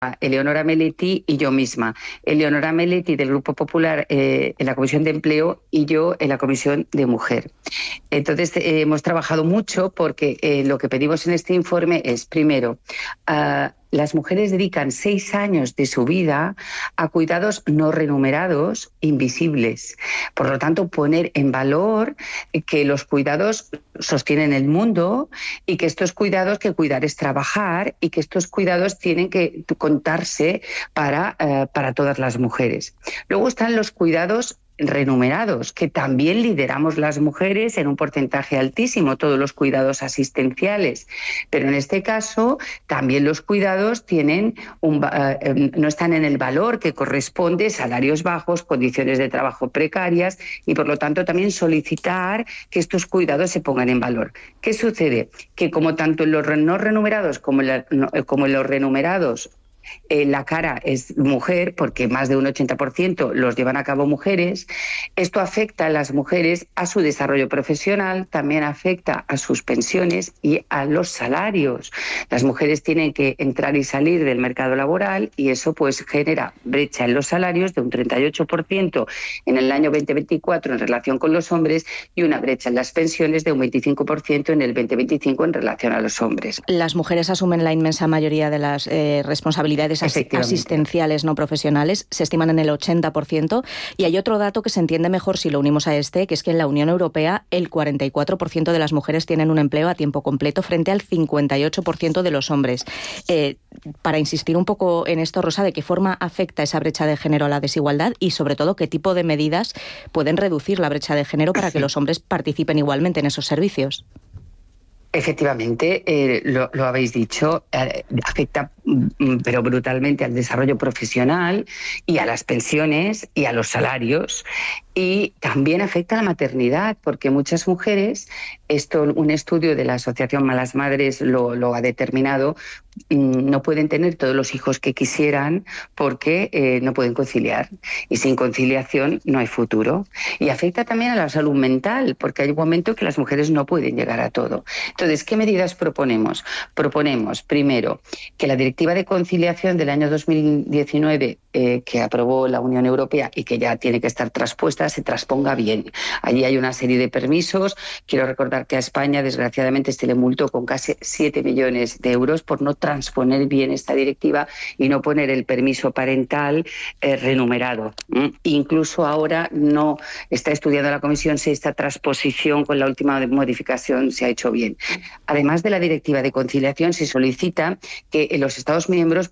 Eleonora Meletti y yo misma. Eleonora Meletti del Grupo Popular en la Comisión de Empleo y yo en la Comisión de Mujer. Entonces, hemos trabajado mucho porque lo que pedimos en este informe es, primero, las mujeres dedican 6 años de su vida a cuidados no remunerados, invisibles. Por lo tanto, poner en valor que los cuidados sostienen el mundo y que estos cuidados, que cuidar es trabajar y que estos cuidados tienen que contarse para todas las mujeres. Luego están los cuidados remunerados, que también lideramos las mujeres en un porcentaje altísimo, todos los cuidados asistenciales. Pero en este caso, también los cuidados tienen no están en el valor que corresponde, salarios bajos, condiciones de trabajo precarias y, por lo tanto, también solicitar que estos cuidados se pongan en valor. ¿Qué sucede? Que como tanto en los no remunerados como en los remunerados, la cara es mujer, porque más de un 80% los llevan a cabo mujeres. Esto afecta a las mujeres a su desarrollo profesional, también afecta a sus pensiones y a los salarios. Las mujeres tienen que entrar y salir del mercado laboral y eso pues genera brecha en los salarios de un 38% en el año 2024 en relación con los hombres y una brecha en las pensiones de un 25% en el 2025 en relación a los hombres. Las mujeres asumen la inmensa mayoría de las responsabilidades asistenciales no profesionales, se estiman en el 80%, y hay otro dato que se entiende mejor si lo unimos a este, que es que en la Unión Europea el 44% de las mujeres tienen un empleo a tiempo completo frente al 58% de los hombres. Para insistir un poco en esto, Rosa, ¿de qué forma afecta esa brecha de género a la desigualdad y, sobre todo, qué tipo de medidas pueden reducir la brecha de género para que los hombres participen igualmente en esos servicios? Efectivamente, lo habéis dicho, afecta pero brutalmente al desarrollo profesional y a las pensiones y a los salarios, y también afecta a la maternidad, porque muchas mujeres, un estudio de la Asociación Malas Madres lo ha determinado, no pueden tener todos los hijos que quisieran porque no pueden conciliar, y sin conciliación no hay futuro. Y afecta también a la salud mental, porque hay un momento que las mujeres no pueden llegar a todo. Entonces, ¿qué medidas proponemos? Proponemos, primero, que la Directiva de Conciliación del año 2019, que aprobó la Unión Europea y que ya tiene que estar traspuesta, se transponga bien. Allí hay una serie de permisos. Quiero recordar que a España, desgraciadamente, se le multó con casi 7 millones de euros por no transponer bien esta directiva y no poner el permiso parental remunerado. Incluso ahora no está estudiando la Comisión si esta transposición con la última modificación se ha hecho bien. Además de la Directiva de Conciliación, se solicita que los Estados miembros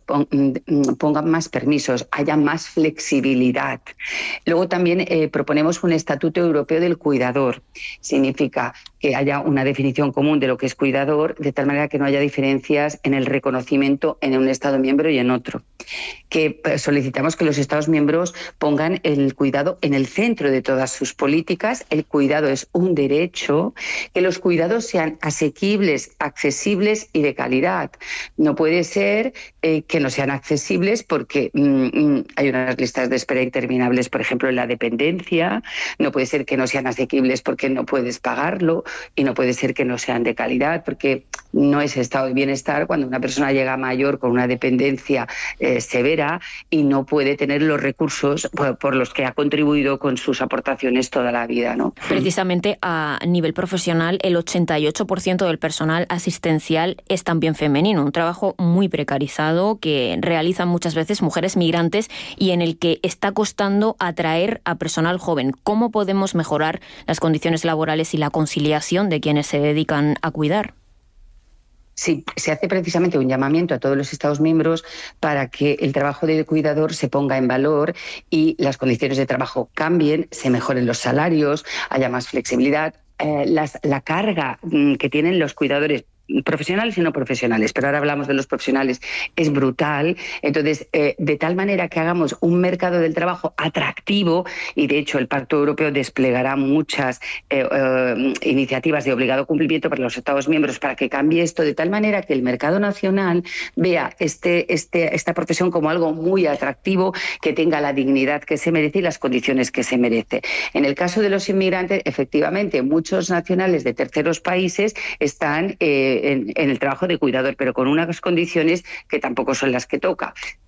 pongan más permisos, haya más flexibilidad. Luego también proponemos un Estatuto Europeo del Cuidador. Significa que haya una definición común de lo que es cuidador, de tal manera que no haya diferencias en el reconocimiento en un Estado miembro y en otro. Que solicitamos que los Estados miembros pongan el cuidado en el centro de todas sus políticas. El cuidado es un derecho, que los cuidados sean asequibles, accesibles y de calidad. No puede ser que no sean accesibles porque hay unas listas de espera interminables, por ejemplo, en la dependencia. No puede ser que no sean asequibles porque no puedes pagarlo, y no puede ser que no sean de calidad porque no es estado de bienestar cuando una persona llega mayor con una dependencia severa y no puede tener los recursos por los que ha contribuido con sus aportaciones toda la vida, ¿no? Precisamente a nivel profesional, el 88% del personal asistencial es también femenino, un trabajo muy precarizado que realizan muchas veces mujeres migrantes y en el que está costando atraer a personal joven. ¿Cómo podemos mejorar las condiciones laborales y la conciliación de quienes se dedican a cuidar? Sí, se hace precisamente un llamamiento a todos los Estados miembros para que el trabajo de cuidador se ponga en valor y las condiciones de trabajo cambien, se mejoren los salarios, haya más flexibilidad. La carga que tienen los cuidadores, profesionales y no profesionales, pero ahora hablamos de los profesionales, es brutal. Entonces, de tal manera que hagamos un mercado del trabajo atractivo, y de hecho el Pacto Europeo desplegará muchas iniciativas de obligado cumplimiento para los Estados miembros para que cambie esto, de tal manera que el mercado nacional vea esta profesión como algo muy atractivo, que tenga la dignidad que se merece y las condiciones que se merece. En el caso de los inmigrantes, efectivamente, muchos nacionales de terceros países están en el trabajo de cuidador, pero con unas condiciones que tampoco son las que toca.